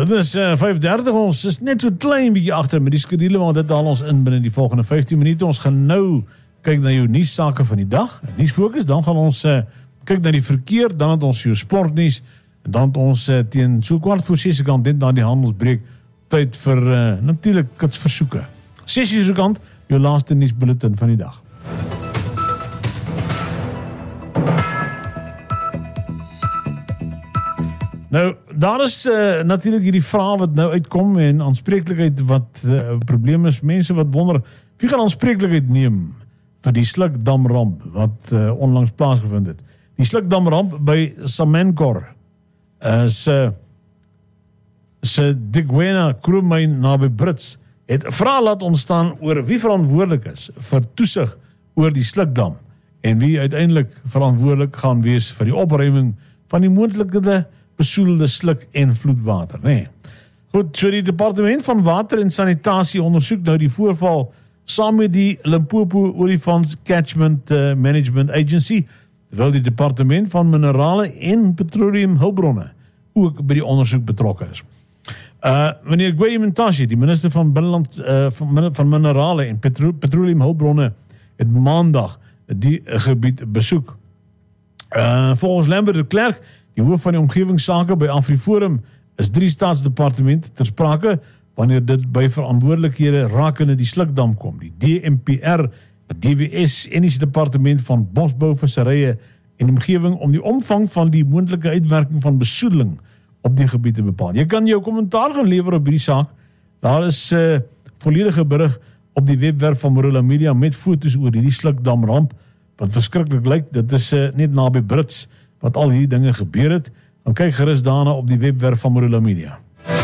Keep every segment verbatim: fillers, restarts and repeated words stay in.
Dit is uh, vyf dertig, ons is net so klein bietjie agter met die skedule, maar dit haal ons in binne die volgende vyftien minute. Ons gaan nou kyk na jou nuussake van die dag, nuusfokus, dan gaan ons uh, kyk na die verkeer, dan het ons jou sportnuus, en dan het ons uh, teen so kwart voor ses kant net na die handelsbreek tyd vir uh, natuurlik kitsversoeke. ses uur kant, jou laaste nuusbulletin van die dag. Nou, daar is uh, natuurlijk hierdie vraag wat nou uitkom en aanspreeklikheid wat uh, probleem is. Mense wat wonder, wie gaan aanspreeklikheid neem vir die slukdamramp wat uh, onlangs plaasgevind het. Die slukdamramp by Samancor is uh, se Digwena kroonmyn naby Brits het vrae laat ontstaan oor wie verantwoordelik is vir toesig oor die slukdam en wie uiteindelik verantwoordelik gaan wees vir die opruiming van die moontlike besoedelde sluk- en vloedwater. Nee. Goed, so die departement van water en sanitasie ondersoek nou die voorval saam met die Limpopo Olifants Catchment uh, Management Agency, terwyl die departement van minerale en petroleum hulpbronne ook by die ondersoek betrokke is. Uh, meneer Gwedi Mantashe, die minister van Binnenland uh, van, van minerale en petro, petroleum hulpbronne, het maandag die uh, gebied besoek. Uh, volgens Lambert de Klerk, die hoof van die omgewingssake by AfriForum, is drie staatsdepartemente ter sprake wanneer dit by verantwoordelikhede rakende die slukdam kom. Die D M P R, die D W S en die departement van bosbou, visserye en omgewing om die omvang van die moontlike uitwerking van besoedeling op die gebied te bepaal. Jy kan jou kommentaar gaan lewer op hierdie saak. Daar is uh, volledige berig op die webwerf van Morula Media met foto's oor hierdie slukdamramp wat verskriklik lyk. Dit is uh, net naby Brits wat al hierdie dinge gebeur het. Dan kyk gerus daarna op die webwerf van Morula Media.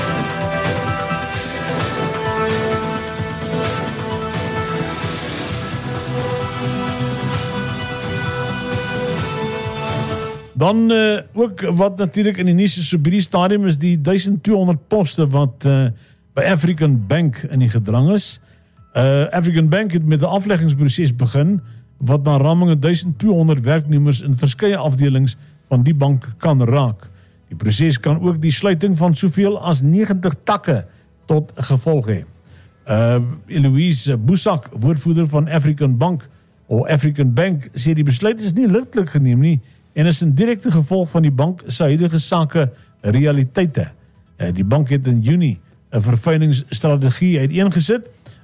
Dan uh, ook wat natuurlijk in die nuus is op hierdie stadium is die duisend tweehonderd poste wat uh, by African Bank in die gedrang is. Uh, African Bank het met 'n afleggingsproses begin wat na ramminge duisend tweehonderd werknemers in verskeie afdelings van die bank kan raak. Die proses kan ook die sluiting van soveel as negentig takke tot gevolg hê. Uh, Eloise Boesak, woordvoerder van African Bank of African Bank, sê die besluit is nie ligtelik geneem nie en is 'n direkte gevolg van die bank se huidige sake realiteite. Uh, die bank het in Junie 'n verfyningsstrategie uiteengesit